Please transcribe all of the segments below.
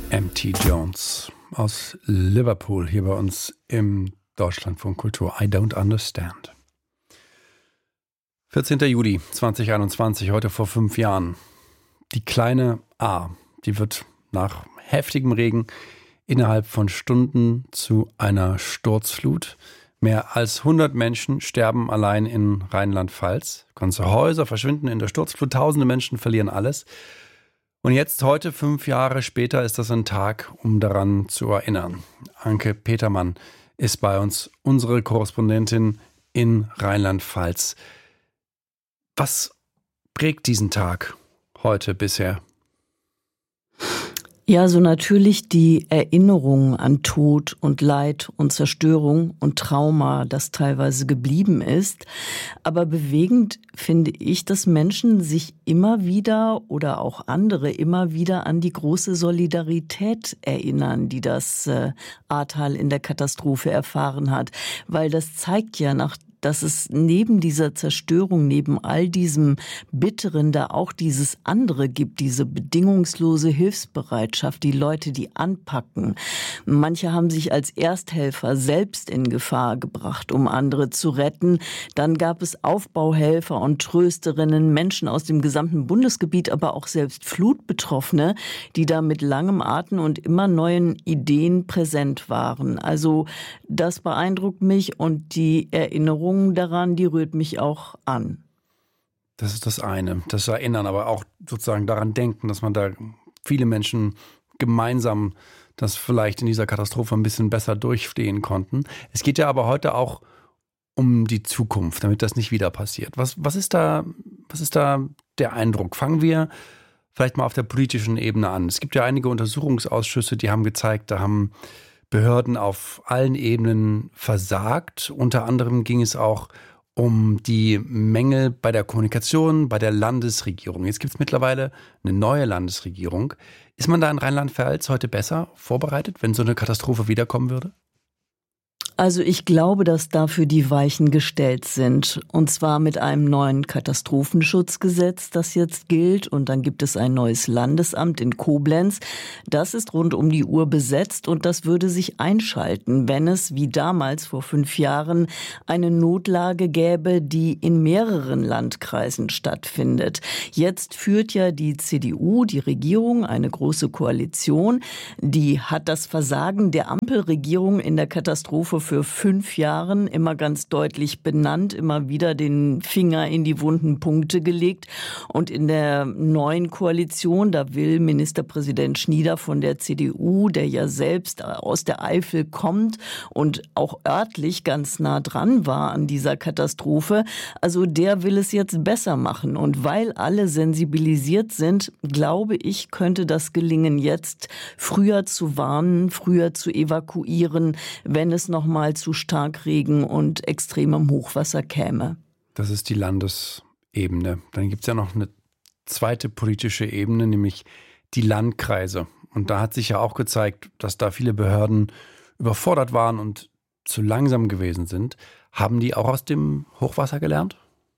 M.T. Jones aus Liverpool hier bei uns im Deutschlandfunk Kultur. I don't understand. 14. Juli 2021, heute vor 5 Jahren. Die kleine A, die wird nach heftigem Regen innerhalb von Stunden zu einer Sturzflut. Mehr als 100 Menschen sterben allein in Rheinland-Pfalz. Ganze Häuser verschwinden in der Sturzflut, tausende Menschen verlieren alles. Und jetzt, heute, 5 Jahre später, ist das ein Tag, um daran zu erinnern. Anke Petermann ist bei uns, unsere Korrespondentin in Rheinland-Pfalz. Was prägt diesen Tag heute bisher? Ja, so natürlich die Erinnerung an Tod und Leid und Zerstörung und Trauma, das teilweise geblieben ist. Aber bewegend finde ich, dass Menschen sich immer wieder oder auch andere immer wieder an die große Solidarität erinnern, die das Ahrtal in der Katastrophe erfahren hat. Weil das zeigt ja dass es neben dieser Zerstörung, neben all diesem Bitteren da auch dieses andere gibt, diese bedingungslose Hilfsbereitschaft, die Leute, die anpacken. Manche haben sich als Ersthelfer selbst in Gefahr gebracht, um andere zu retten. Dann gab es Aufbauhelfer und Trösterinnen, Menschen aus dem gesamten Bundesgebiet, aber auch selbst Flutbetroffene, die da mit langem Atem und immer neuen Ideen präsent waren. Also das beeindruckt mich und die Erinnerung daran, die rührt mich auch an. Das ist das eine, das Erinnern, aber auch sozusagen daran denken, dass man da viele Menschen gemeinsam das vielleicht in dieser Katastrophe ein bisschen besser durchstehen konnten. Es geht ja aber heute auch um die Zukunft, damit das nicht wieder passiert. Was ist da der Eindruck? Fangen wir vielleicht mal auf der politischen Ebene an. Es gibt ja einige Untersuchungsausschüsse, die haben gezeigt, da haben Behörden auf allen Ebenen versagt. Unter anderem ging es auch um die Mängel bei der Kommunikation, bei der Landesregierung. Jetzt gibt es mittlerweile eine neue Landesregierung. Ist man da in Rheinland-Pfalz heute besser vorbereitet, wenn so eine Katastrophe wiederkommen würde? Also ich glaube, dass dafür die Weichen gestellt sind. Und zwar mit einem neuen Katastrophenschutzgesetz, das jetzt gilt. Und dann gibt es ein neues Landesamt in Koblenz. Das ist rund um die Uhr besetzt und das würde sich einschalten, wenn es wie damals vor 5 Jahren eine Notlage gäbe, die in mehreren Landkreisen stattfindet. Jetzt führt ja die CDU, die Regierung, eine große Koalition. Die hat das Versagen der Ampelregierung in der Katastrophe für 5 Jahren immer ganz deutlich benannt, immer wieder den Finger in die wunden Punkte gelegt. Und in der neuen Koalition, da will Ministerpräsident Schnieder von der CDU, der ja selbst aus der Eifel kommt und auch örtlich ganz nah dran war an dieser Katastrophe, also der will es jetzt besser machen. Und weil alle sensibilisiert sind, glaube ich, könnte das gelingen, jetzt früher zu warnen, früher zu evakuieren, wenn es nochmal zu Starkregen und extremem Hochwasser käme. Das ist die Landesebene. Dann gibt es ja noch eine zweite politische Ebene, nämlich die Landkreise. Und da hat sich ja auch gezeigt, dass da viele Behörden überfordert waren und zu langsam gewesen sind. Haben die auch aus dem Hochwasser gelernt?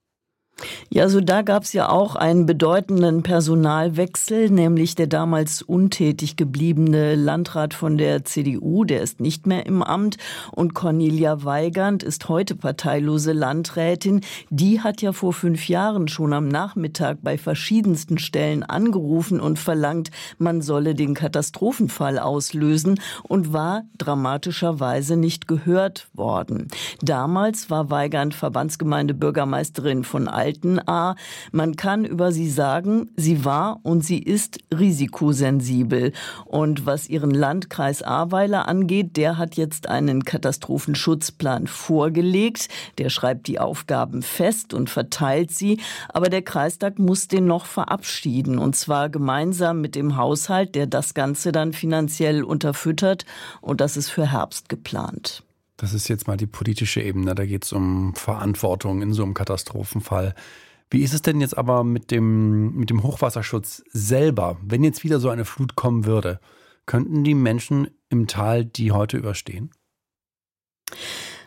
Ja, also da gab es ja auch einen bedeutenden Personalwechsel, nämlich der damals untätig gebliebene Landrat von der CDU, der ist nicht mehr im Amt, und Cornelia Weigand ist heute parteilose Landrätin. Die hat ja vor 5 Jahren schon am Nachmittag bei verschiedensten Stellen angerufen und verlangt, man solle den Katastrophenfall auslösen und war dramatischerweise nicht gehört worden. Damals war Weigand Verbandsgemeindebürgermeisterin von Altenahr. Man kann über sie sagen, sie war und sie ist risikosensibel. Und was ihren Landkreis Ahrweiler angeht, der hat jetzt einen Katastrophenschutzplan vorgelegt. Der schreibt die Aufgaben fest und verteilt sie. Aber der Kreistag muss den noch verabschieden. Und zwar gemeinsam mit dem Haushalt, der das Ganze dann finanziell unterfüttert. Und das ist für Herbst geplant. Das ist jetzt mal die politische Ebene. Da geht es um Verantwortung in so einem Katastrophenfall. Wie ist es denn jetzt aber mit dem Hochwasserschutz selber? Wenn jetzt wieder so eine Flut kommen würde, könnten die Menschen im Tal die heute überstehen?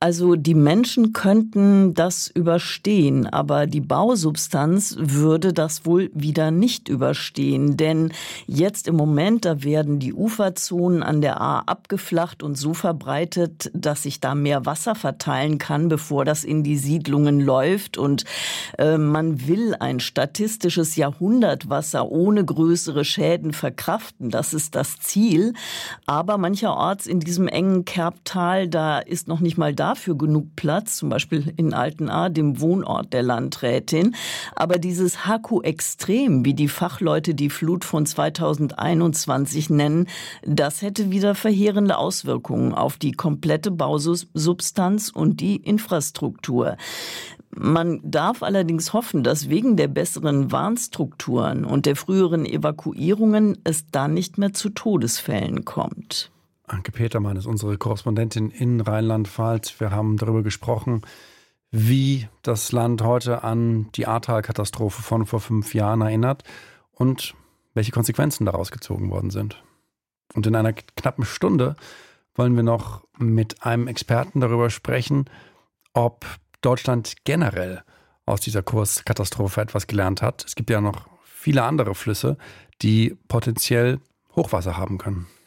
Also die Menschen könnten das überstehen, aber die Bausubstanz würde das wohl wieder nicht überstehen. Denn jetzt im Moment, da werden die Uferzonen an der Ahr abgeflacht und so verbreitet, dass sich da mehr Wasser verteilen kann, bevor das in die Siedlungen läuft. Und man will ein statistisches Jahrhundertwasser ohne größere Schäden verkraften. Das ist das Ziel. Aber mancherorts in diesem engen Kerbtal, da ist noch nicht mal dafür genug Platz, zum Beispiel in Altenahr, dem Wohnort der Landrätin. Aber dieses Haku-Extrem, wie die Fachleute die Flut von 2021 nennen, das hätte wieder verheerende Auswirkungen auf die komplette Bausubstanz und die Infrastruktur. Man darf allerdings hoffen, dass wegen der besseren Warnstrukturen und der früheren Evakuierungen es dann nicht mehr zu Todesfällen kommt. Anke Petermann ist unsere Korrespondentin in Rheinland-Pfalz. Wir haben darüber gesprochen, wie das Land heute an die Ahrtal-Katastrophe von vor 5 Jahren erinnert und welche Konsequenzen daraus gezogen worden sind. Und in einer knappen Stunde wollen wir noch mit einem Experten darüber sprechen, ob Deutschland generell aus dieser Kurskatastrophe etwas gelernt hat. Es gibt ja noch viele andere Flüsse, die potenziell Hochwasser haben können.